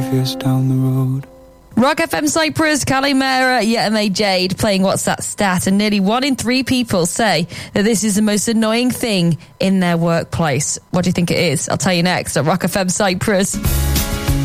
years down the road. Rock FM Cyprus, Calimera, Yetame Jade playing What's That Stat, and nearly 1 in 3 people say that this is the most annoying thing in their workplace. What do you think it is? I'll tell you next at Rock FM Cyprus.